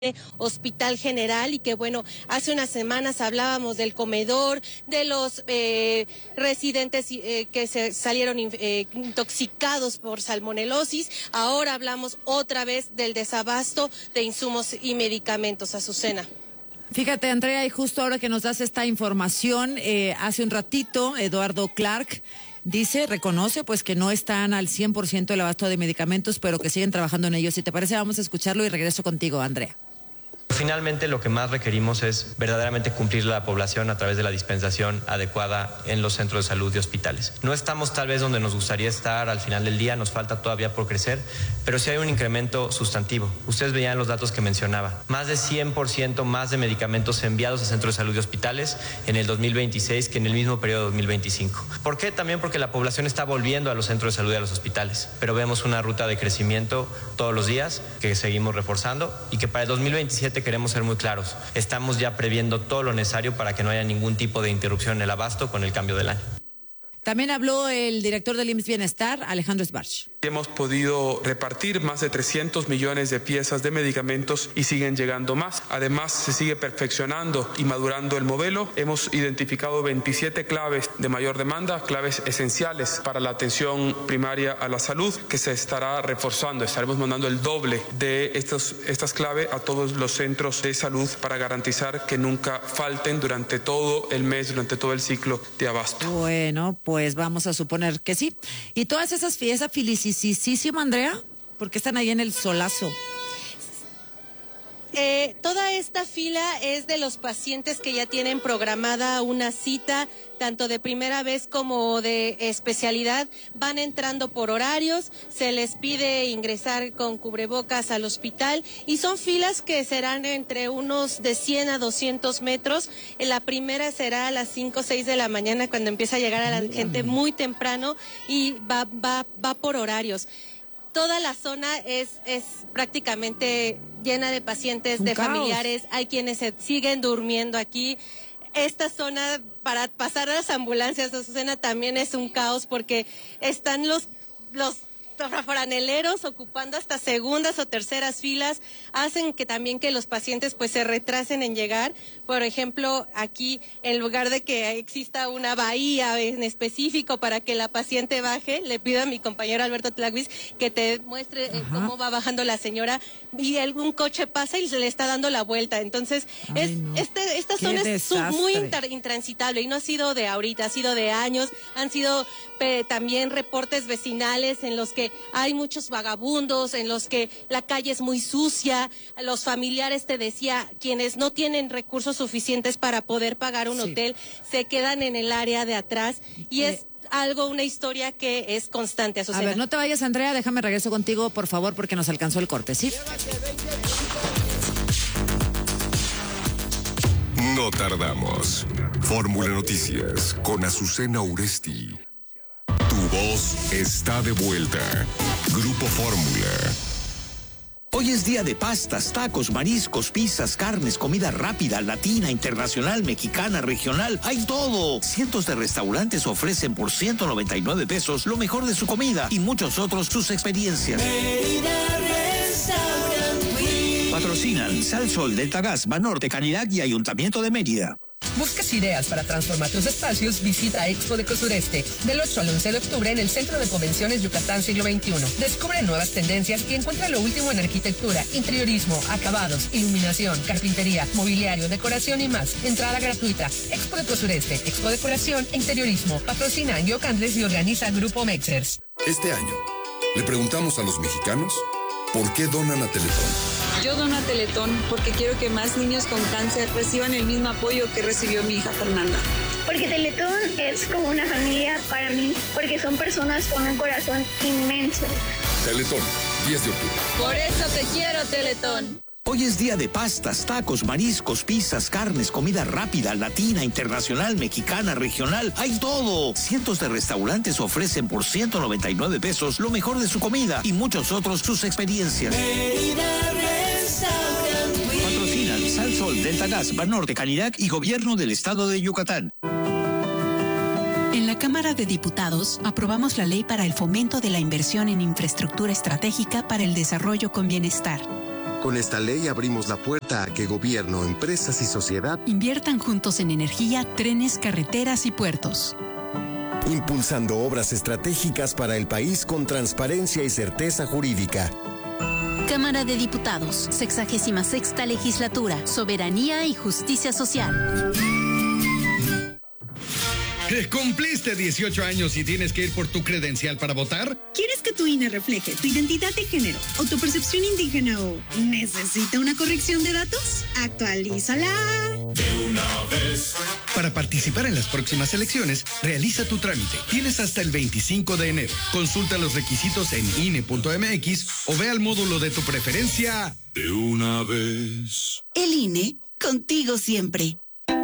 Hospital General, y que bueno, hace unas semanas hablábamos del comedor, de los residentes que se salieron intoxicados por salmonelosis. Ahora hablamos otra vez del desabasto de insumos y medicamentos. Azucena. Fíjate, Andrea, y justo ahora que nos das esta información, hace un ratito Eduardo Clark reconoce pues que no están al 100% el abasto de medicamentos, pero que siguen trabajando en ellos. Si te parece, vamos a escucharlo y regreso contigo, Andrea. Finalmente, lo que más requerimos es verdaderamente cumplir la población a través de la dispensación adecuada en los centros de salud y hospitales. No estamos tal vez donde nos gustaría estar al final del día, nos falta todavía por crecer, pero sí hay un incremento sustantivo. Ustedes veían los datos que mencionaba. Más de 100% más de medicamentos enviados a centros de salud y hospitales en el 2026 que en el mismo periodo de 2025. ¿Por qué? También porque la población está volviendo a los centros de salud y a los hospitales, pero vemos una ruta de crecimiento todos los días que seguimos reforzando y que para el 2027 queremos ser muy claros. Estamos ya previendo todo lo necesario para que no haya ningún tipo de interrupción en el abasto con el cambio del año. También habló el director del IMSS Bienestar, Alejandro Sbarch. Hemos podido repartir más de 300 millones de piezas de medicamentos y siguen llegando más. Además, se sigue perfeccionando y madurando el modelo. Hemos identificado 27 claves de mayor demanda, claves esenciales para la atención primaria a la salud, que se estará reforzando. Estaremos mandando el doble de estas claves a todos los centros de salud para garantizar que nunca falten durante todo el mes, durante todo el ciclo de abasto. Bueno, pues vamos a suponer que sí. Y todas esas fiestas felicísima, Andrea, porque están ahí en el solazo. Toda esta fila es de los pacientes que ya tienen programada una cita, tanto de primera vez como de especialidad. Van entrando por horarios, se les pide ingresar con cubrebocas al hospital y son filas que serán entre unos de 100 a 200 metros. La primera será a las 5 o 6 de la mañana, cuando empieza a llegar a la gente muy temprano, y va por horarios. Toda la zona es prácticamente llena de pacientes, de familiares. Hay quienes se siguen durmiendo aquí. Esta zona, para pasar a las ambulancias, Azucena, también es un caos, porque están los franeleros ocupando hasta segundas o terceras filas, hacen que también que los pacientes pues se retrasen en llegar. Por ejemplo, aquí, en lugar de que exista una bahía en específico para que la paciente baje, le pido a mi compañero Alberto Tlaquis que te muestre cómo va bajando la señora, y un coche pasa y se le está dando la vuelta. Entonces, esta zona es muy intransitable, y no ha sido de ahorita, ha sido de años. Han sido también reportes vecinales en los que hay muchos vagabundos, en los que la calle es muy sucia. Los familiares, te decía, quienes no tienen recursos suficientes para poder pagar un hotel, se quedan en el área de atrás, y es una historia que es constante, Azucena. A ver, no te vayas, Andrea, déjame regreso contigo, por favor, porque nos alcanzó el corte, ¿sí? No tardamos. Fórmula Noticias con Azucena Uresti. Tu voz está de vuelta. Grupo Fórmula. Hoy es día de pastas, tacos, mariscos, pizzas, carnes, comida rápida, latina, internacional, mexicana, regional. ¡Hay todo! Cientos de restaurantes ofrecen por 199 pesos lo mejor de su comida y muchos otros sus experiencias. Patrocinan Sal Sol, Delta Gas, Banorte, Canirac y Ayuntamiento de Mérida. ¿Buscas ideas para transformar tus espacios? Visita Expo de Sureste del 8 al 11 de octubre en el Centro de Convenciones Yucatán Siglo XXI. Descubre nuevas tendencias y encuentra lo último en arquitectura, interiorismo, acabados, iluminación, carpintería, mobiliario, decoración y más. Entrada gratuita. Expo de Sureste, Expo Decoración e Interiorismo. Patrocina Yoc Andrés y organiza Grupo Mexers. Este año, le preguntamos a los mexicanos por qué donan a Teletón. Yo dono a Teletón porque quiero que más niños con cáncer reciban el mismo apoyo que recibió mi hija Fernanda. Porque Teletón es como una familia para mí, porque son personas con un corazón inmenso. Teletón, 10 de octubre. Por eso te quiero, Teletón. Hoy es día de pastas, tacos, mariscos, pizzas, carnes, comida rápida, latina, internacional, mexicana, regional. ¡Hay todo! Cientos de restaurantes ofrecen por 199 pesos lo mejor de su comida y muchos otros sus experiencias. Patrocinan Sal Sol, Delta Gas, Banorte, Canirac y Gobierno del Estado de Yucatán. En la Cámara de Diputados aprobamos la ley para el fomento de la inversión en infraestructura estratégica para el desarrollo con bienestar. Con esta ley abrimos la puerta a que gobierno, empresas y sociedad inviertan juntos en energía, trenes, carreteras y puertos. Impulsando obras estratégicas para el país con transparencia y certeza jurídica. Cámara de Diputados, 66ª Legislatura, Soberanía y Justicia Social. ¿Cumpliste 18 años y tienes que ir por tu credencial para votar? ¿Quieres que tu INE refleje tu identidad de género o tu percepción indígena o necesita una corrección de datos? ¡Actualízala! De una vez. Para participar en las próximas elecciones, realiza tu trámite. Tienes hasta el 25 de enero. Consulta los requisitos en INE.mx o ve al módulo de tu preferencia. De una vez. El INE, contigo siempre.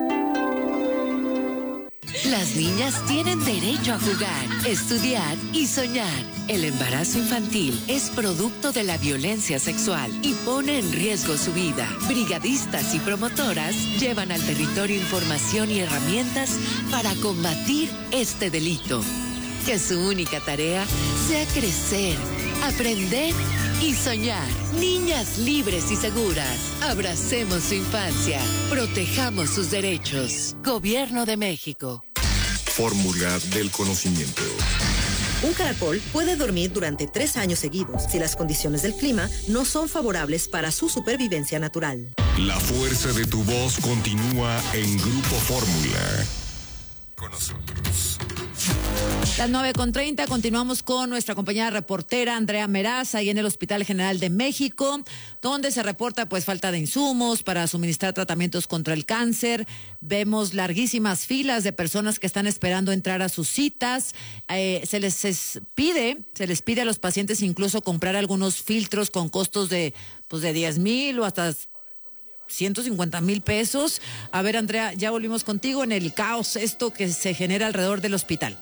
Las niñas tienen derecho a jugar, estudiar y soñar. El embarazo infantil es producto de la violencia sexual y pone en riesgo su vida. Brigadistas y promotoras llevan al territorio información y herramientas para combatir este delito. Que su única tarea sea crecer, aprender y soñar. Niñas libres y seguras. Abracemos su infancia. Protejamos sus derechos. Gobierno de México. Fórmula del conocimiento. Un caracol puede dormir durante 3 años seguidos si las condiciones del clima no son favorables para su supervivencia natural. La fuerza de tu voz continúa en Grupo Fórmula. Con nosotros. Las 9:30, continuamos con nuestra compañera reportera Andrea Meraz, ahí en el Hospital General de México, donde se reporta pues falta de insumos para suministrar tratamientos contra el cáncer. Vemos larguísimas filas de personas que están esperando entrar a sus citas. Se les pide a los pacientes incluso comprar algunos filtros con costos de 10,000 o hasta 150,000 pesos. A ver, Andrea, ya volvimos contigo en el caos esto que se genera alrededor del hospital.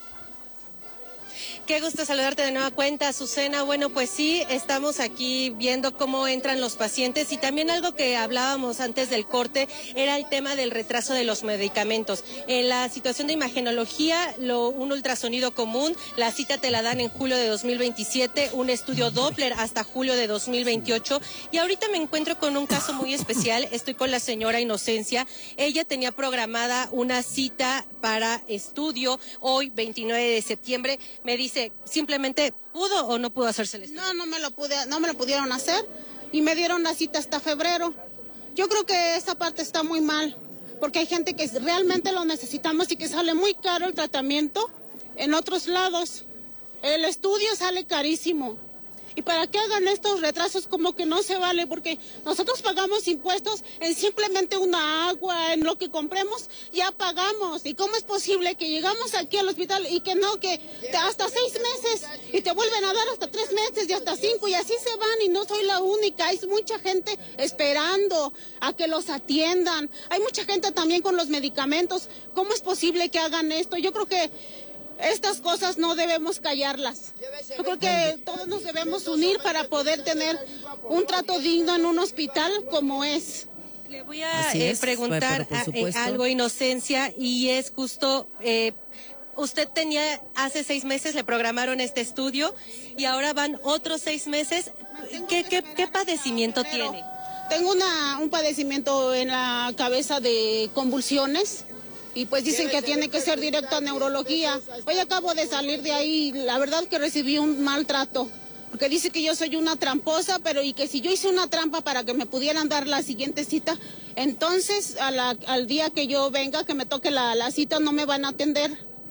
Qué gusto saludarte de nueva cuenta, Azucena. Bueno, pues sí, estamos aquí viendo cómo entran los pacientes y también algo que hablábamos antes del corte era el tema del retraso de los medicamentos. En la situación de imagenología, un ultrasonido común, la cita te la dan en julio de 2027, un estudio Doppler hasta julio de 2028 y ahorita me encuentro con un caso muy especial. Estoy con la señora Inocencia. Ella tenía programada una cita para estudio hoy, 29 de septiembre. Me dice, simplemente ¿pudo o no pudo hacerse el estudio? No me lo pudieron hacer y me dieron la cita hasta febrero. Yo creo que esa parte está muy mal, porque hay gente que realmente lo necesitamos y que sale muy caro el tratamiento en otros lados. El estudio sale carísimo. Y para que hagan estos retrasos como que no se vale, porque nosotros pagamos impuestos en simplemente una agua, en lo que compremos, ya pagamos. ¿Y cómo es posible que llegamos aquí al hospital y que hasta 6 meses y te vuelven a dar hasta 3 meses y hasta 5 y así se van y no soy la única? Hay mucha gente esperando a que los atiendan. Hay mucha gente también con los medicamentos. ¿Cómo es posible que hagan esto? Yo creo que estas cosas no debemos callarlas. Yo creo que todos nos debemos unir para poder tener un trato digno en un hospital como es. Le voy a preguntar algo, Inocencia, y es justo, usted tenía hace 6 meses, le programaron este estudio y ahora van otros 6 meses. ¿Qué padecimiento tiene? Tengo un padecimiento en la cabeza de convulsiones. Y pues dicen que tiene que ser directo a neurología. Hoy acabo de salir de ahí, la verdad que recibí un maltrato. Porque dice que yo soy una tramposa, y que si yo hice una trampa para que me pudieran dar la siguiente cita, entonces al día que yo venga, que me toque la cita, no me van a atender.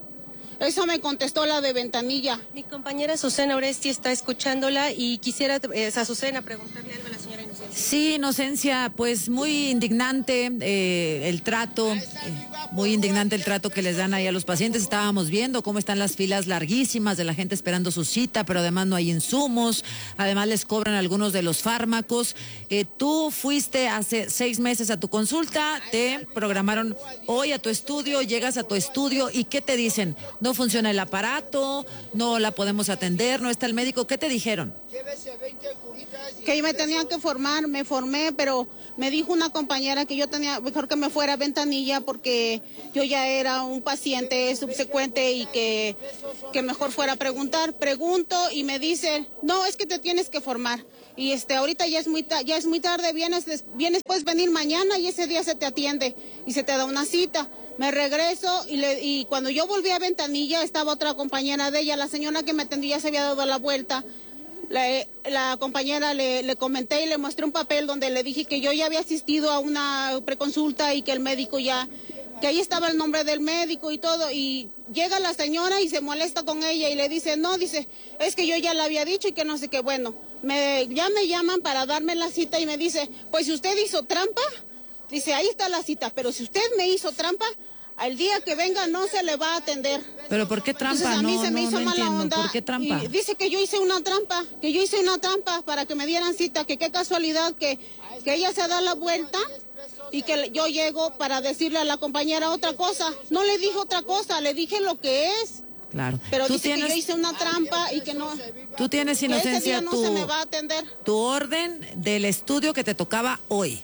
Eso me contestó la de ventanilla. Mi compañera Azucena Oresti está escuchándola y quisiera, Azucena, preguntarle algo a la señora Inocencia. Sí, Inocencia, pues muy indignante el trato, muy indignante el trato que les dan ahí a los pacientes. Estábamos viendo cómo están las filas larguísimas de la gente esperando su cita, pero además no hay insumos, además les cobran algunos de los fármacos. Tú fuiste hace 6 meses a tu consulta, te programaron hoy a tu estudio, llegas a tu estudio y ¿qué te dicen? No funciona el aparato, no la podemos atender, no está el médico. ¿Qué te dijeron? que me tenían que formar, me formé, pero me dijo una compañera que yo tenía, mejor que me fuera a Ventanilla porque yo ya era un paciente subsecuente y que mejor fuera a preguntar. Pregunto y me dicen, no, es que te tienes que formar. Y ahorita ya es muy tarde, puedes venir mañana y ese día se te atiende y se te da una cita. Me regreso y cuando yo volví a Ventanilla estaba otra compañera de ella, la señora que me atendía se había dado la vuelta. La compañera le comenté y le mostré un papel donde le dije que yo ya había asistido a una preconsulta y que el médico que ahí estaba el nombre del médico y todo, y llega la señora y se molesta con ella y le dice, no, dice, es que yo ya le había dicho y que no sé qué, bueno, ya me llaman para darme la cita y me dice, pues si usted hizo trampa, dice, ahí está la cita, pero si usted me hizo trampa, al día que venga no se le va a atender. ¿Pero por qué trampa? Entonces, a mí se me hizo mala entiendo. onda. ¿Por qué trampa? Y dice que yo hice una trampa para que me dieran cita, que qué casualidad que ella se da la vuelta y que yo llego para decirle a la compañera otra cosa. No le dije otra cosa, le dije lo que es. Claro. Pero dice que yo hice una trampa y que no. Tú tienes, Inocencia, ese día no se me va a atender. Tu orden del estudio que te tocaba hoy.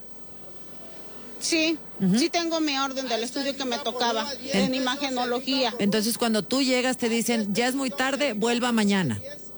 Sí, sí tengo mi orden del estudio que me tocaba en imagenología. Entonces, cuando tú llegas te dicen, ya es muy tarde, vuelva mañana.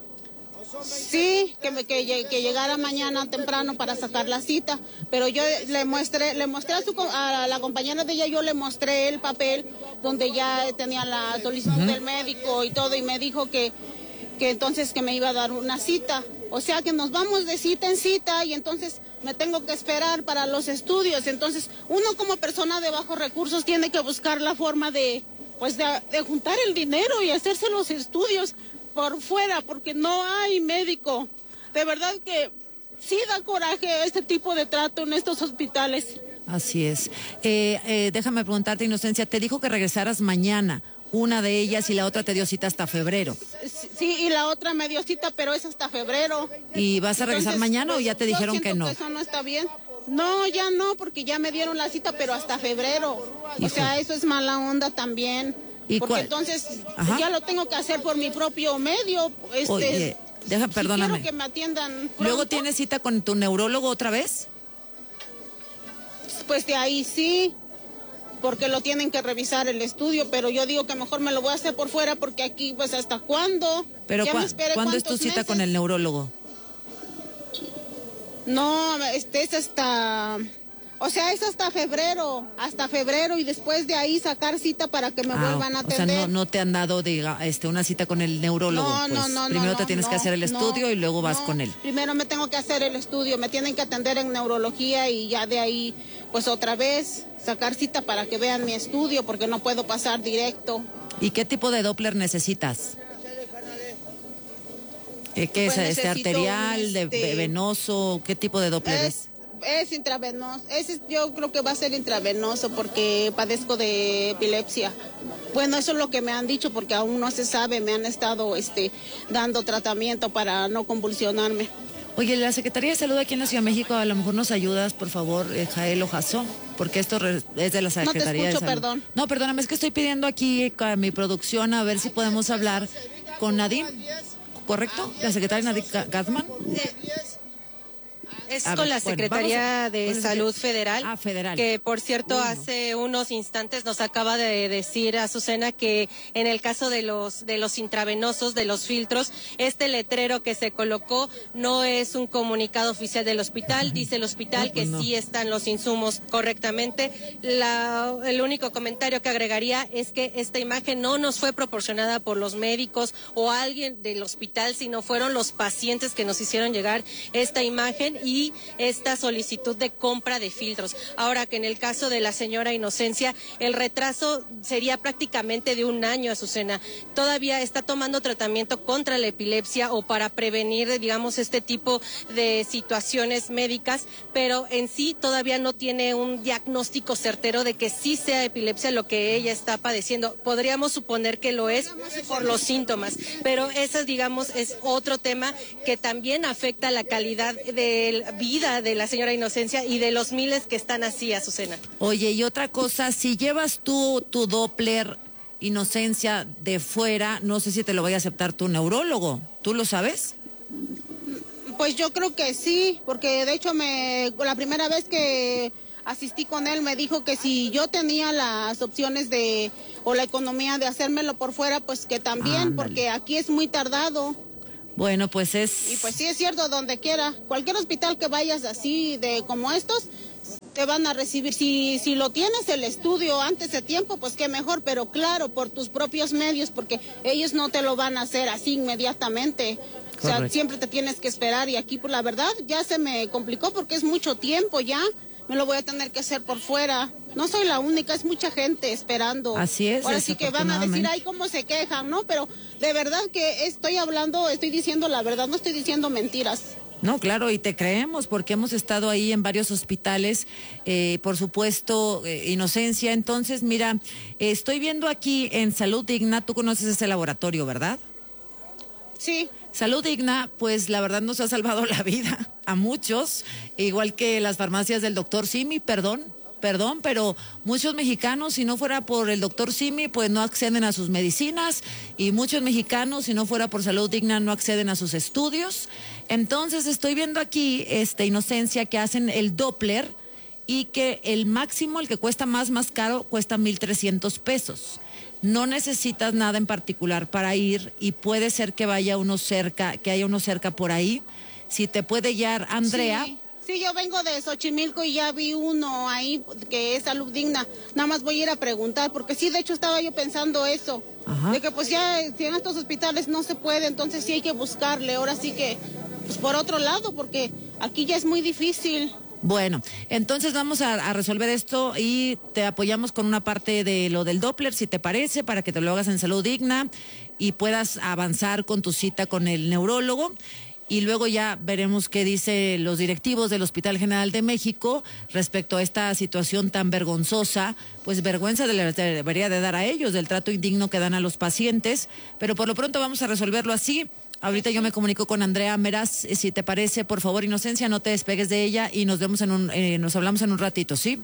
Sí, que llegara mañana temprano para sacar la cita, pero yo le mostré a la compañera de ella, yo le mostré el papel donde ya tenía la solicitud del médico y todo, y me dijo que entonces que me iba a dar una cita. O sea que nos vamos de cita en cita y entonces me tengo que esperar para los estudios. Entonces uno como persona de bajos recursos tiene que buscar la forma de juntar el dinero y hacerse los estudios por fuera porque no hay médico. De verdad que sí da coraje este tipo de trato en estos hospitales. Así es. Déjame preguntarte, Inocencia, te dijo que regresaras mañana. Una de ellas y la otra te dio cita hasta febrero. Sí, y la otra me dio cita, pero es hasta febrero. ¿Y vas a regresar mañana o ya te dijeron que no? Que eso no está bien. No, ya no, porque ya me dieron la cita, pero hasta febrero. O sea, eso es mala onda también. Porque entonces ya lo tengo que hacer por mi propio medio. Oye, perdóname. Quiero que me atiendan pronto. ¿Luego tienes cita con tu neurólogo otra vez? Pues de ahí sí, porque lo tienen que revisar el estudio, pero yo digo que mejor me lo voy a hacer por fuera porque aquí, pues, ¿hasta cuándo? Pero ¿cuándo es tu cita con el neurólogo? No, es hasta... O sea, es hasta febrero y después de ahí sacar cita para que me vuelvan a atender. O sea, no te han dado una cita con el neurólogo. No. Primero te tienes que hacer el estudio y luego vas con él. Primero me tengo que hacer el estudio, me tienen que atender en neurología y ya de ahí, pues otra vez, sacar cita para que vean mi estudio porque no puedo pasar directo. ¿Y qué tipo de Doppler necesitas? ¿Qué es? ¿Arterial, venoso? ¿Qué tipo de Doppler es? Es intravenoso, yo creo que va a ser intravenoso porque padezco de epilepsia. Bueno, eso es lo que me han dicho porque aún no se sabe, me han estado dando tratamiento para no convulsionarme. Oye, la Secretaría de Salud aquí en la Ciudad de México, a lo mejor nos ayudas, por favor, Jael Ojazo, porque esto es de la Secretaría de Salud. Perdón. No, perdóname, es que estoy pidiendo aquí a mi producción a ver si podemos hablar con Nadine, ¿correcto? La Secretaria Nadine Gatman. Es con la Secretaría de Salud Federal, que por cierto hace unos instantes nos acaba de decir Azucena que en el caso de los intravenosos, de los filtros, este letrero que se colocó no es un comunicado oficial del hospital, dice el hospital que sí están los insumos correctamente. El único comentario que agregaría es que esta imagen no nos fue proporcionada por los médicos o alguien del hospital, sino fueron los pacientes que nos hicieron llegar esta imagen y esta solicitud de compra de filtros. Ahora que en el caso de la señora Inocencia, el retraso sería prácticamente de 1 año, Azucena. Todavía está tomando tratamiento contra la epilepsia o para prevenir, digamos, este tipo de situaciones médicas, pero en sí todavía no tiene un diagnóstico certero de que sí sea epilepsia lo que ella está padeciendo. Podríamos suponer que lo es por los síntomas, pero ese, digamos, es otro tema que también afecta la calidad de vida de la señora Inocencia y de los miles que están así, Azucena. Oye, y otra cosa, si llevas tú tu Doppler, Inocencia, de fuera, no sé si te lo vaya a aceptar tu neurólogo, ¿tú lo sabes? Pues yo creo que sí, porque de hecho la primera vez que asistí con él me dijo que si yo tenía las opciones o la economía de hacérmelo por fuera, pues que también, porque aquí es muy tardado. Bueno, pues Y pues sí es cierto, donde quiera, cualquier hospital que vayas así como estos, te van a recibir. Si lo tienes el estudio antes de tiempo, pues qué mejor, pero claro, por tus propios medios, porque ellos no te lo van a hacer así inmediatamente. Correcto. O sea, siempre te tienes que esperar y aquí, pues la verdad, ya se me complicó porque es mucho tiempo ya. Me lo voy a tener que hacer por fuera. No soy la única, es mucha gente esperando. Así es. Ahora sí que van a decir, ay, cómo se quejan, ¿no? Pero de verdad que estoy diciendo la verdad, no estoy diciendo mentiras. No, claro, y te creemos porque hemos estado ahí en varios hospitales, por supuesto, Inocencia. Entonces, mira, estoy viendo aquí en Salud Digna, tú conoces ese laboratorio, ¿verdad? Sí. Salud Digna, pues la verdad nos ha salvado la vida a muchos, igual que las farmacias del doctor Simi, perdón, pero muchos mexicanos, si no fuera por el doctor Simi, pues no acceden a sus medicinas, y muchos mexicanos, si no fuera por Salud Digna, no acceden a sus estudios. Entonces estoy viendo aquí, Inocencia, que hacen el Doppler, y que el máximo, el que cuesta más caro, cuesta 1,300 pesos. No necesitas nada en particular para ir, y puede ser que haya uno cerca por ahí. Si te puede guiar Andrea. Sí, yo vengo de Xochimilco y ya vi uno ahí que es Salud Digna. Nada más voy a ir a preguntar, porque sí, de hecho estaba yo pensando eso. Ajá. De que pues ya si en estos hospitales no se puede, entonces sí hay que buscarle. Ahora sí que, pues por otro lado, porque aquí ya es muy difícil. Bueno, entonces vamos a resolver esto y te apoyamos con una parte de lo del Doppler, si te parece, para que te lo hagas en Salud Digna y puedas avanzar con tu cita con el neurólogo. Y luego ya veremos qué dicen los directivos del Hospital General de México respecto a esta situación tan vergonzosa. Pues vergüenza debería de dar a ellos, del trato indigno que dan a los pacientes, pero por lo pronto vamos a resolverlo así. Ahorita yo me comunico con Andrea Meraz, si te parece, por favor, Inocencia, no te despegues de ella y nos vemos nos hablamos en un ratito, ¿sí?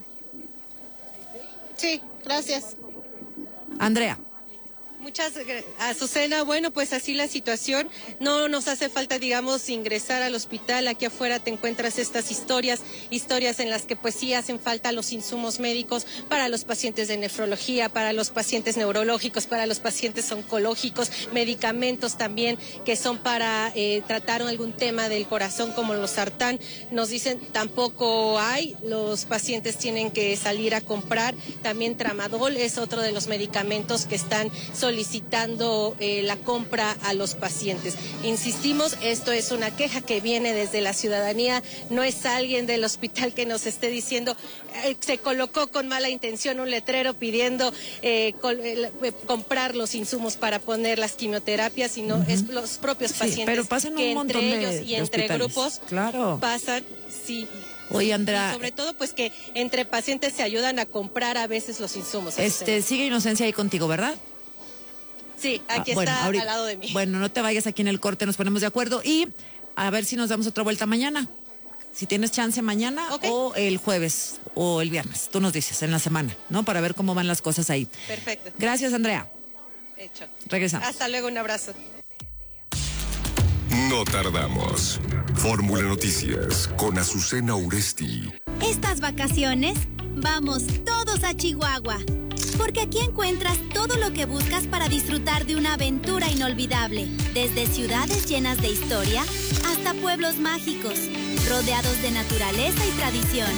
Sí, gracias. Andrea. Muchas gracias, Azucena. Bueno, pues así la situación. No nos hace falta, digamos, ingresar al hospital. Aquí afuera te encuentras estas historias en las que pues sí hacen falta los insumos médicos para los pacientes de nefrología, para los pacientes neurológicos, para los pacientes oncológicos, medicamentos también que son para tratar algún tema del corazón como los sartán. Nos dicen tampoco hay, los pacientes tienen que salir a comprar. También tramadol es otro de los medicamentos que están solicitando la compra a los pacientes. Insistimos, esto es una queja que viene desde la ciudadanía, no es alguien del hospital que nos esté diciendo, se colocó con mala intención un letrero pidiendo comprar los insumos para poner las quimioterapias, sino es los propios pacientes, pero pasan que un montón entre ellos de y entre hospitales. grupos pasan, sí. Oye, Andrea. Y sobre todo, pues que entre pacientes se ayudan a comprar a veces los insumos. Sigue Inocencia ahí contigo, ¿verdad? Sí, aquí está al lado de mí. Bueno, no te vayas, aquí en el corte nos ponemos de acuerdo y a ver si nos damos otra vuelta mañana. Si tienes chance mañana o el jueves o el viernes, tú nos dices en la semana, ¿no? Para ver cómo van las cosas ahí. Perfecto. Gracias, Andrea. Hecho. Regresamos. Hasta luego, un abrazo. No tardamos. Fórmula Noticias con Azucena Uresti. Estas vacaciones, vamos todos a Chihuahua. Porque aquí encuentras todo lo que buscas para disfrutar de una aventura inolvidable. Desde ciudades llenas de historia hasta pueblos mágicos, rodeados de naturaleza y tradición.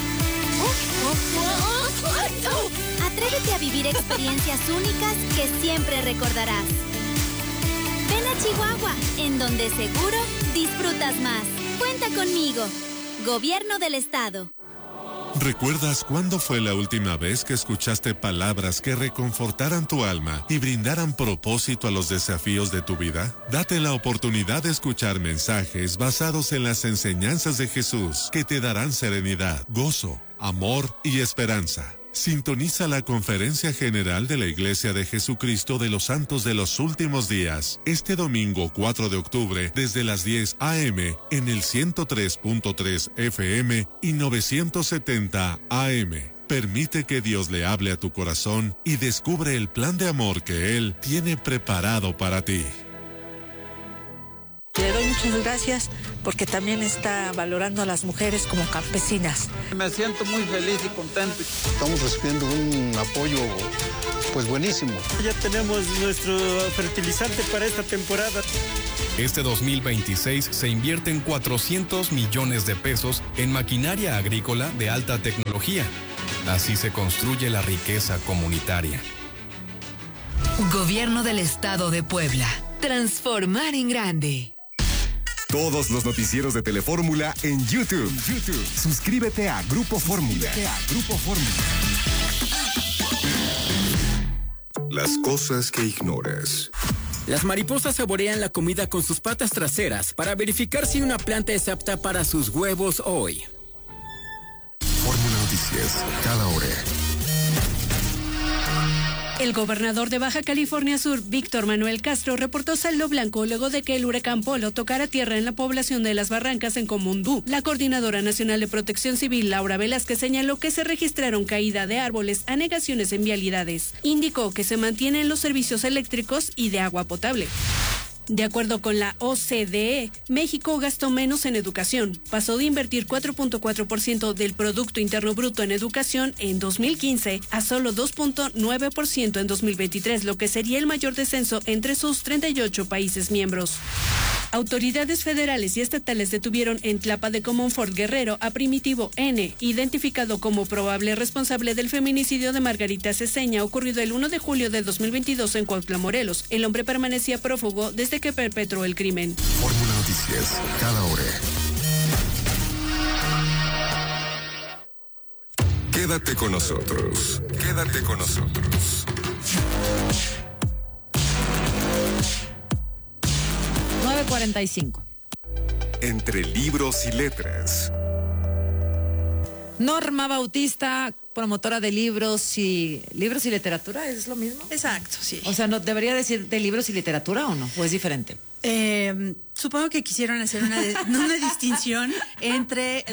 Atrévete a vivir experiencias únicas que siempre recordarás. Ven a Chihuahua, en donde seguro disfrutas más. Cuenta conmigo. Gobierno del Estado. ¿Recuerdas cuándo fue la última vez que escuchaste palabras que reconfortaran tu alma y brindaran propósito a los desafíos de tu vida? Date la oportunidad de escuchar mensajes basados en las enseñanzas de Jesús que te darán serenidad, gozo, amor y esperanza. Sintoniza la Conferencia General de la Iglesia de Jesucristo de los Santos de los Últimos Días, este domingo 4 de octubre, desde las 10 a.m. en el 103.3 FM y 970 AM. Permite que Dios le hable a tu corazón y descubre el plan de amor que Él tiene preparado para ti. Le doy muchas gracias, porque también está valorando a las mujeres como campesinas. Me siento muy feliz y contento. Estamos recibiendo un apoyo pues buenísimo. Ya tenemos nuestro fertilizante para esta temporada. Este 2026 se invierten 400 millones de pesos en maquinaria agrícola de alta tecnología. Así se construye la riqueza comunitaria. Gobierno del Estado de Puebla. Transformar en grande. Todos los noticieros de Telefórmula en YouTube. Suscríbete a Grupo Fórmula. Las cosas que ignoras. Las mariposas saborean la comida con sus patas traseras para verificar si una planta es apta para sus huevos hoy. Fórmula Noticias, cada hora. El gobernador de Baja California Sur, Víctor Manuel Castro, reportó saldo blanco luego de que el huracán Polo tocara tierra en la población de Las Barrancas en Comondú. La Coordinadora Nacional de Protección Civil, Laura Velázquez, señaló que se registraron caída de árboles, anegaciones en vialidades. Indicó que se mantienen los servicios eléctricos y de agua potable. De acuerdo con la OCDE, México gastó menos en educación. Pasó de invertir 4.4% del Producto Interno Bruto en educación en 2015 a solo 2.9% en 2023, lo que sería el mayor descenso entre sus 38 países miembros. Autoridades federales y estatales detuvieron en Tlapa de Comonfort, Guerrero, a Primitivo N., identificado como probable responsable del feminicidio de Margarita Ceseña, ocurrido el 1 de julio de 2022 en Cuautla, Morelos. El hombre permanecía prófugo desde que perpetró el crimen. Fórmula Noticias, cada hora. Quédate con nosotros. 9:45. Entre libros y letras. Norma Bautista, promotora de libros y literatura, ¿es lo mismo? Exacto, sí. O sea, ¿no debería decir de libros y literatura o no? ¿O es diferente? Supongo que quisieron hacer una distinción entre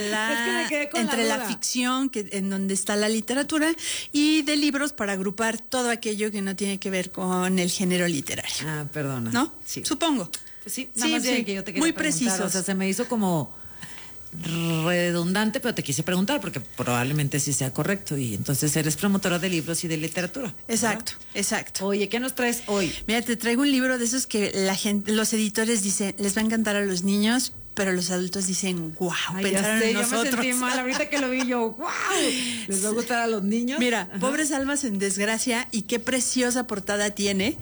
la ficción, en donde está la literatura, y de libros para agrupar todo aquello que no tiene que ver con el género literario. Ah, perdona. ¿No? Sí. Supongo. Pues sí, nada más que yo te quería muy preguntar. preciso. O sea, se me hizo como redundante, pero te quise preguntar porque probablemente sí sea correcto. Y entonces eres promotora de libros y de literatura. Exacto, ¿verdad? Exacto. Oye, ¿qué nos traes hoy? Mira, te traigo un libro de esos que los editores dicen, les va a encantar a los niños, pero los adultos dicen, wow, pensaron en nosotros. Yo me sentí mal ahorita que lo vi yo, wow, ¿les va a gustar a los niños? Mira, Pobres almas en desgracia, y qué preciosa portada tiene.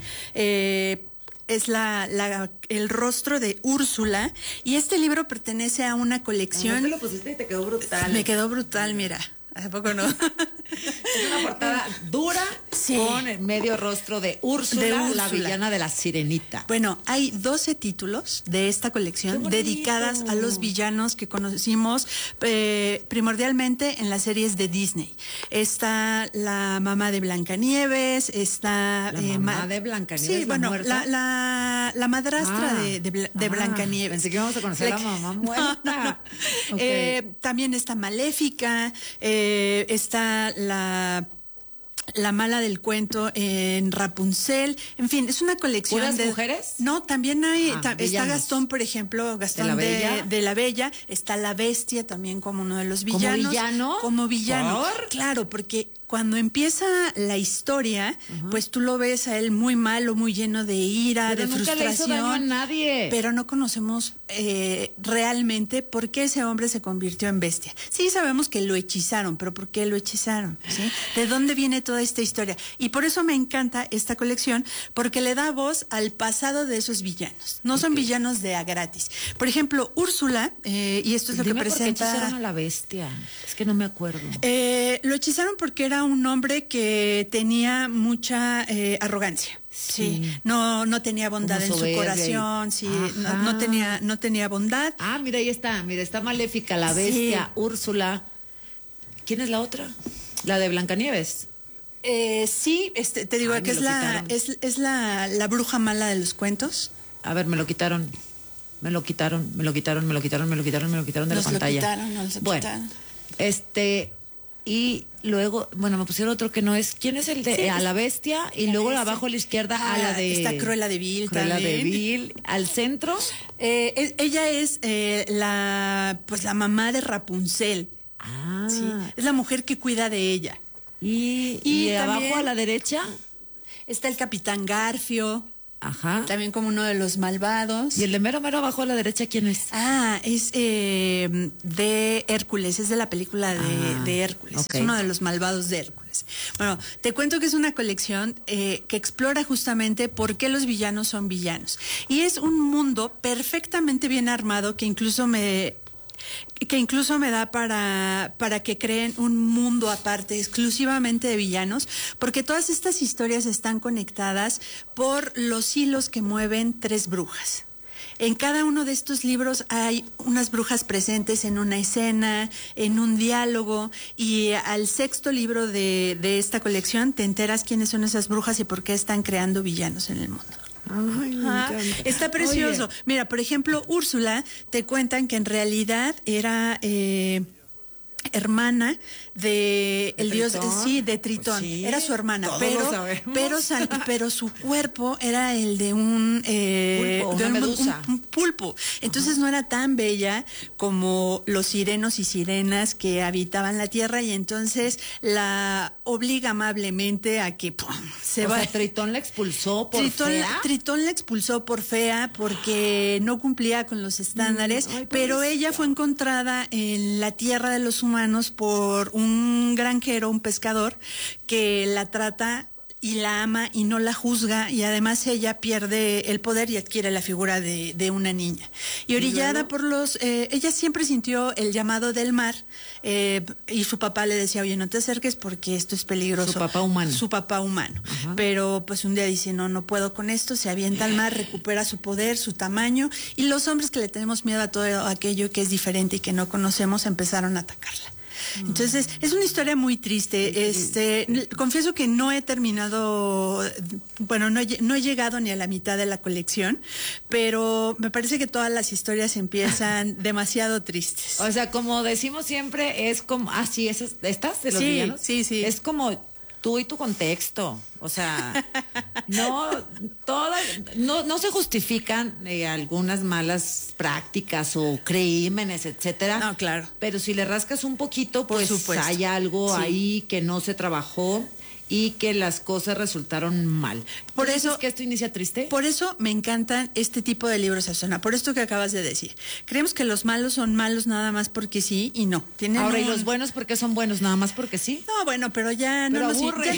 Es el rostro de Úrsula, y este libro pertenece a una colección. ¿Te lo pusiste y te quedó brutal? Me quedó brutal, mira. ¿A poco no? Es una portada dura, sí, con el medio rostro de Úrsula, la villana de La Sirenita. Bueno, hay 12 títulos de esta colección dedicadas a los villanos que conocimos primordialmente en las series de Disney. Está la mamá de Blancanieves, está... ¿La mamá de Blancanieves? Sí, bueno, la madrastra de Blancanieves. Pensé que íbamos a conocer a la mamá muerta. No. Okay. También está Maléfica, está la mala del cuento en Rapunzel. En fin, es una colección. ¿Puras mujeres? No, también hay. Está Gastón, por ejemplo, Gastón de la Bella. Está la Bestia también como uno de los villanos. ¿Como villano? Como villano. ¿Por? Claro, porque cuando empieza la historia, pues tú lo ves a él muy malo, muy lleno de ira, pero de nunca frustración. Le hizo daño a nadie. Pero no conocemos realmente por qué ese hombre se convirtió en bestia. Sí sabemos que lo hechizaron, pero ¿por qué lo hechizaron? ¿Sí? ¿De dónde viene toda esta historia? Y por eso me encanta esta colección, porque le da voz al pasado de esos villanos. No son villanos de a gratis. Por ejemplo, Úrsula, y esto es lo que presenta... ¿Por qué hechizaron a la bestia? Es que no me acuerdo. Lo hechizaron porque era un hombre que tenía mucha arrogancia. Sí, no tenía bondad en su corazón, sí, no tenía bondad. Ah, mira, ahí está, está Maléfica, la bestia, sí. Úrsula. ¿Quién es la otra? La de Blancanieves. Sí, te digo que es la bruja mala de los cuentos. A ver, me lo quitaron de la pantalla. Nos lo quitaron. Bueno, y luego, bueno, me pusieron otro que no es. ¿Quién es el de Sí, a la bestia? Y luego abajo a la izquierda a la de... Está Cruella de Vil Cruella también. de Vil. Al centro. Ella es la mamá de Rapunzel. Sí, es la mujer que cuida de ella. Y abajo a la derecha está el Capitán Garfio. Ajá. También como uno de los malvados. ¿Y el de mero abajo a la derecha quién es? Es de Hércules, es de la película de Hércules. Okay. Es uno de los malvados de Hércules. Bueno, te cuento que es una colección que explora justamente por qué los villanos son villanos. Y es un mundo perfectamente bien armado que incluso me da para que creen un mundo aparte exclusivamente de villanos, porque todas estas historias están conectadas por los hilos que mueven 3 brujas. En cada uno de estos libros hay unas brujas presentes en una escena, en un diálogo, y al 6º libro de esta colección te enteras quiénes son esas brujas y por qué están creando villanos en el mundo. Ay, está precioso. Oye. Mira, por ejemplo, Úrsula, te cuentan que en realidad era hermana de el dios, de Tritón. Sí, era su hermana, pero su cuerpo era el de un pulpo. Entonces no era tan bella como los sirenos y sirenas que habitaban la tierra, y entonces la obliga amablemente a que se vaya. Tritón la expulsó por fea. Tritón la expulsó por fea porque no cumplía con los estándares, pero ella fue encontrada en la tierra de los humanos por un granjero, un pescador, que la trata y la ama y no la juzga, y además ella pierde el poder y adquiere la figura de una niña. Y orillada por ella siempre sintió el llamado del mar, y su papá le decía, oye, no te acerques porque esto es peligroso. Su papá humano. Ajá. Pero pues un día dice, no puedo con esto, se avienta al mar, recupera su poder, su tamaño, y los hombres que le tenemos miedo a todo aquello que es diferente y que no conocemos empezaron a atacarla. Entonces, es una historia muy triste. Confieso que no he terminado, no he llegado ni a la mitad de la colección, pero me parece que todas las historias empiezan demasiado tristes. O sea, como decimos siempre, es como, ¿estas de los villanos? Sí. Es como tú y tu contexto. O sea, no se justifican algunas malas prácticas o crímenes, etcétera. No, claro. Pero si le rascas un poquito, pues hay algo ahí que no se trabajó y que las cosas resultaron mal. Por eso ¿es que esto inicia triste? Por eso me encantan este tipo de libros, Susana, por esto que acabas de decir. Creemos que los malos son malos nada más porque sí, y no. Ahora, ¿y los buenos por qué son buenos nada más porque sí? No, bueno, pero ya no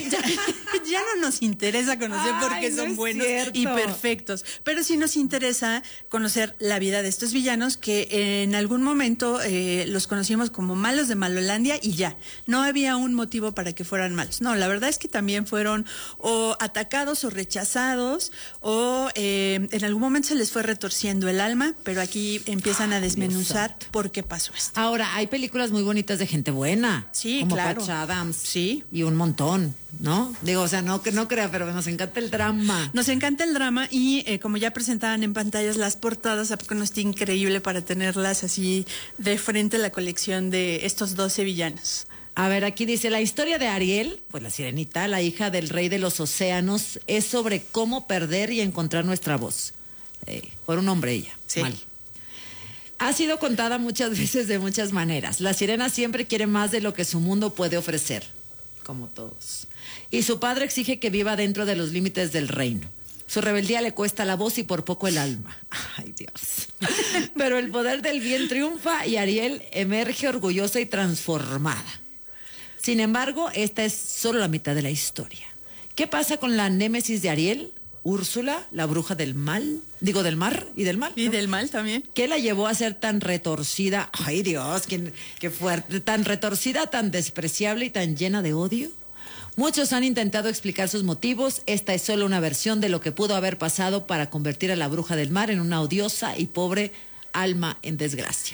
nos interesa conocer por qué son buenos y perfectos. Pero sí nos interesa conocer la vida de estos villanos que en algún momento los conocimos como malos de Malolandia y ya. No había un motivo para que fueran malos. No, la verdad es que también fueron o atacados o rechazados o en algún momento se les fue retorciendo el alma, pero aquí empiezan a desmenuzar por qué pasó esto. Ahora, hay películas muy bonitas de gente buena. Sí, como claro. Patch Adams. Sí. Y un montón, ¿no? Digo, o sea, no crea, pero nos encanta el drama. Nos encanta el drama y como ya presentaban en pantallas las portadas, ¿a poco no está increíble para tenerlas así de frente a la colección de estos 12 villanos? A ver, aquí dice, la historia de Ariel, pues la sirenita, la hija del rey de los océanos, es sobre cómo perder y encontrar nuestra voz. Por un hombre ella. Sí. Mal. Ha sido contada muchas veces de muchas maneras. La sirena siempre quiere más de lo que su mundo puede ofrecer, como todos. Y su padre exige que viva dentro de los límites del reino. Su rebeldía le cuesta la voz y por poco el alma. Ay, Dios. Pero el poder del bien triunfa y Ariel emerge orgullosa y transformada. Sin embargo, esta es solo la mitad de la historia. ¿Qué pasa con la némesis de Ariel? Úrsula, la bruja del mal, del mar y del mal. Y del mal también. ¿Qué la llevó a ser tan retorcida? Ay, Dios, qué fuerte. Tan retorcida, tan despreciable y tan llena de odio. Muchos han intentado explicar sus motivos. Esta es solo una versión de lo que pudo haber pasado para convertir a la bruja del mar en una odiosa y pobre alma en desgracia.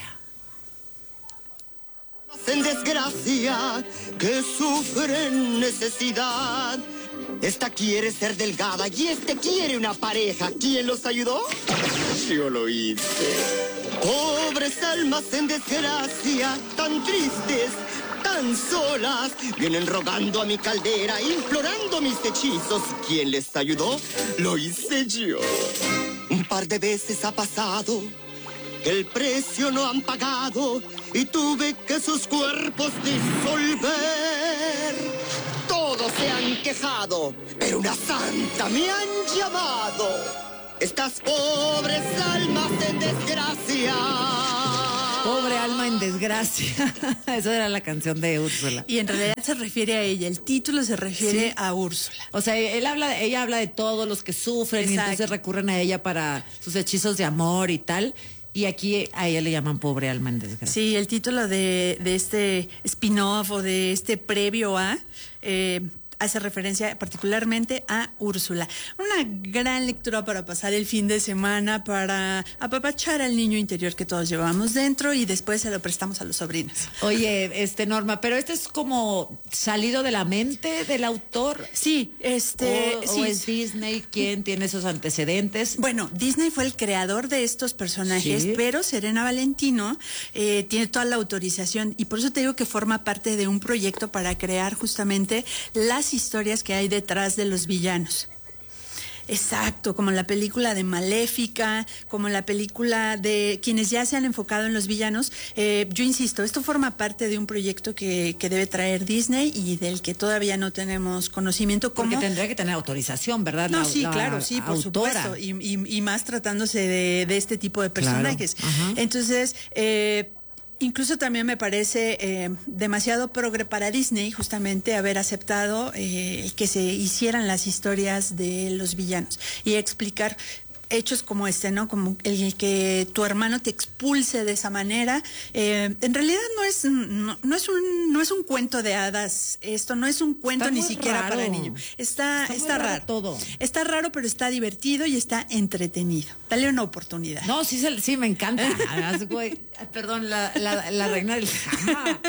En desgracia, que sufren necesidad. Esta quiere ser delgada y este quiere una pareja. ¿Quién los ayudó? Yo lo hice. Pobres almas en desgracia, tan tristes, tan tan solas. Vienen rogando a mi caldera, implorando mis hechizos. ¿Quién les ayudó? Lo hice yo. Un par de veces ha pasado que el precio no han pagado y tuve que sus cuerpos disolver. Todos se han quejado, pero una santa me han llamado. Estas pobres almas en desgracia. Pobre alma en desgracia. Esa era la canción de Úrsula. Y en realidad se refiere a ella. El título se refiere a Úrsula. O sea, ella habla de todos los que sufren. Exacto. Y entonces recurren a ella para sus hechizos de amor y tal. Y aquí a ella le llaman pobre alma en desgracia. Sí, el título de este spin-off o de este previo a... hace referencia particularmente a Úrsula. Una gran lectura para pasar el fin de semana, para apapachar al niño interior que todos llevamos dentro y después se lo prestamos a los sobrinos. Oye, Norma, pero este es como salido de la mente del autor. Sí, ¿O es Disney quien tiene esos antecedentes? Bueno, Disney fue el creador de estos personajes, ¿sí? Pero Serena Valentino tiene toda la autorización y por eso te digo que forma parte de un proyecto para crear justamente las historias que hay detrás de los villanos. Exacto, como la película de Maléfica, como la película de quienes ya se han enfocado en los villanos. Yo insisto, esto forma parte de un proyecto que debe traer Disney y del que todavía no tenemos conocimiento. Porque tendría que tener autorización, ¿verdad? No, claro, sí, por supuesto. Y más tratándose de este tipo de personajes. Claro. Entonces, incluso también me parece demasiado progre para Disney justamente haber aceptado que se hicieran las historias de los villanos y explicar hechos como este, ¿no? Como el que tu hermano te expulse de esa manera. En realidad no es un cuento de hadas. Esto no es un cuento ni siquiera raro. Para niños. Está raro todo. Está raro, pero está divertido y está entretenido. Dale una oportunidad. No, sí me encanta. Además, güey, perdón, la reina del jama.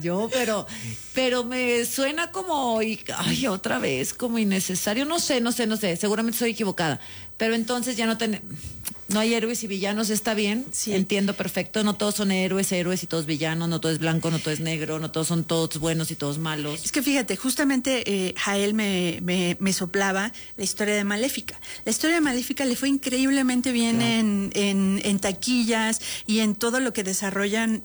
Pero me suena como otra vez como innecesario. No sé. Seguramente estoy equivocada. Pero entonces ya no hay héroes y villanos, ¿está bien? Sí. Entiendo perfecto, no todos son héroes y todos villanos, no todo es blanco, no todo es negro, no todos son todos buenos y todos malos. Es que fíjate, justamente Jael me soplaba la historia de Maléfica. La historia de Maléfica le fue increíblemente bien en taquillas y en todo lo que desarrollan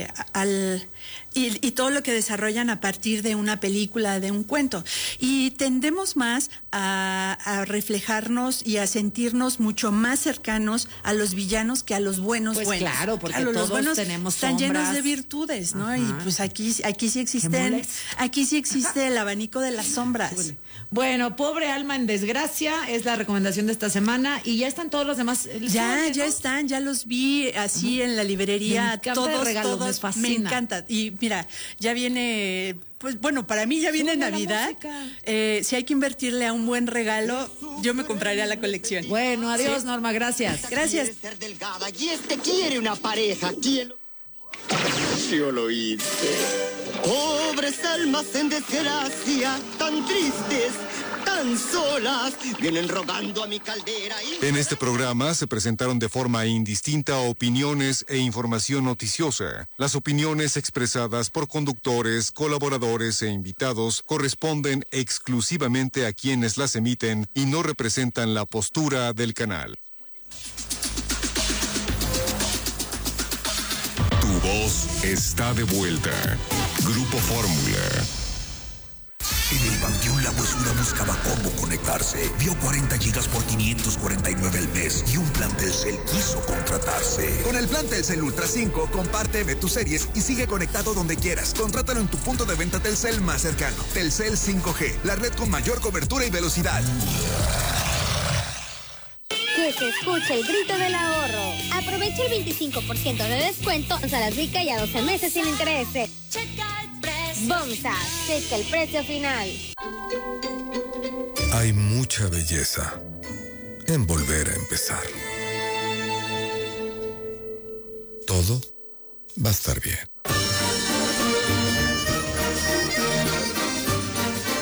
y todo lo que desarrollan a partir de una película, de un cuento. Y tendemos más a reflejarnos y a sentirnos mucho más cercanos a los villanos que a los buenos buenos. Claro, porque todos buenos tenemos están sombras. Llenos de virtudes, ¿no? Ajá. Y pues aquí sí existe el abanico de las sombras. Bueno, pobre alma en desgracia es la recomendación de esta semana y ya están todos los demás. Ya están, ya los vi así en la librería. Todos, me fascina. Me encanta. Y mira, ya viene, pues bueno, para mí ya viene Navidad. Si hay que invertirle a un buen regalo, yo me compraría la colección. Bueno, adiós, ¿sí? Norma, gracias. Gracias. Quiere ser delgada y quiere una pareja. ¿Quién? Yo lo hice. Pobres almas en desgracia, tan tristes, tan solas, vienen rogando a mi caldera. En este programa se presentaron de forma indistinta opiniones e información noticiosa. Las opiniones expresadas por conductores, colaboradores e invitados corresponden exclusivamente a quienes las emiten y no representan la postura del canal. Tu voz está de vuelta. Grupo Fórmula. En el Panteón La Huesura buscaba cómo conectarse. Vio 40 gigas por 549 al mes y un plan Telcel quiso contratarse. Con el plan Telcel Ultra 5, comparte, ve tus series y sigue conectado donde quieras. Contrátalo en tu punto de venta Telcel más cercano. Telcel 5G, la red con mayor cobertura y velocidad. Que se escuche el grito del ahorro. Aprovecha el 25% de descuento a la rica y a 12 meses sin intereses. Bomsa, checa el precio final. Hay mucha belleza en volver a empezar. Todo va a estar bien.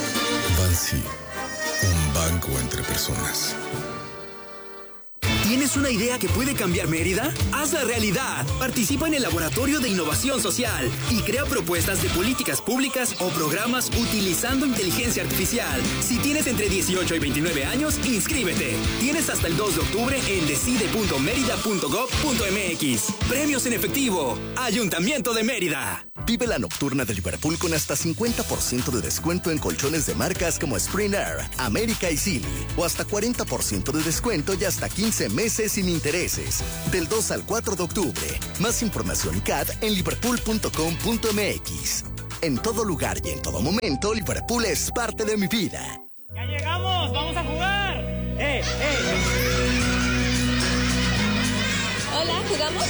Bansi, un banco entre personas. ¿Tienes ¿Tienes una idea que puede cambiar Mérida? ¡Hazla realidad! Participa en el Laboratorio de Innovación Social y crea propuestas de políticas públicas o programas utilizando inteligencia artificial. Si tienes entre 18 y 29 años, inscríbete. Tienes hasta el 2 de octubre en decide.merida.gov.mx. Premios en efectivo. Ayuntamiento de Mérida. Vive la nocturna de Liverpool con hasta 50% de descuento en colchones de marcas como Spring Air, América y Silly. O hasta 40% de descuento y hasta 15 meses sin intereses. Del 2 al 4 de octubre. Más información y CAD en liverpool.com.mx. En todo lugar y en todo momento, Liverpool es parte de mi vida. ¡Ya llegamos! ¡Vamos a jugar! Hola, ¿jugamos?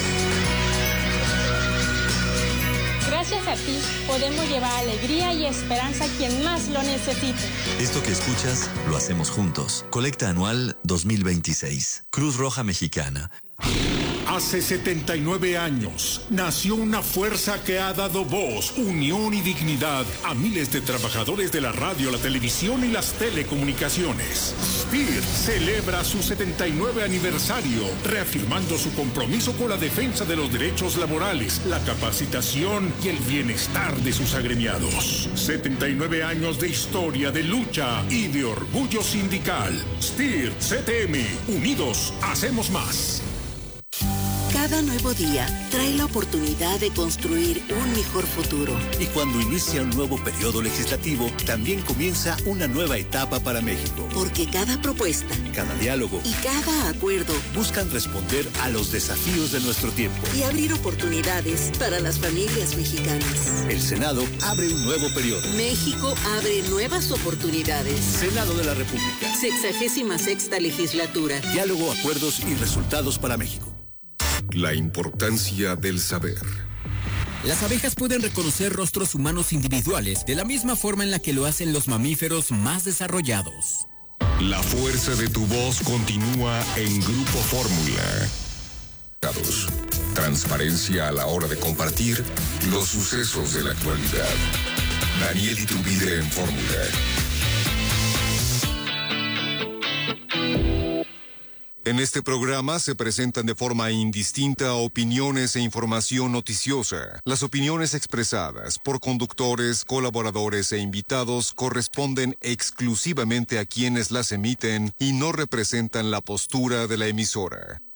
Gracias a ti, podemos llevar alegría y esperanza a quien más lo necesite. Esto que escuchas, lo hacemos juntos. Colecta anual 2026. Cruz Roja Mexicana. Hace 79 años nació una fuerza que ha dado voz, unión y dignidad a miles de trabajadores de la radio, la televisión y las telecomunicaciones. SPIR celebra su 79 aniversario, reafirmando su compromiso con la defensa de los derechos laborales, la capacitación y el bienestar de sus agremiados. 79 años de historia, de lucha y de orgullo sindical. SPIR, CTM, unidos, hacemos más. Cada nuevo día trae la oportunidad de construir un mejor futuro. Y cuando inicia un nuevo periodo legislativo, también comienza una nueva etapa para México. Porque cada propuesta, cada diálogo y cada acuerdo buscan responder a los desafíos de nuestro tiempo y abrir oportunidades para las familias mexicanas. El Senado abre un nuevo periodo. México abre nuevas oportunidades. Senado de la República. 66ª legislatura. Diálogo, acuerdos y resultados para México. La importancia del saber. Las abejas pueden reconocer rostros humanos individuales de la misma forma en la que lo hacen los mamíferos más desarrollados. La fuerza de tu voz continúa en Grupo Fórmula. Transparencia a la hora de compartir los sucesos de la actualidad. Daniel Iturbide en Fórmula. En este programa se presentan de forma indistinta opiniones e información noticiosa. Las opiniones expresadas por conductores, colaboradores e invitados corresponden exclusivamente a quienes las emiten y no representan la postura de la emisora.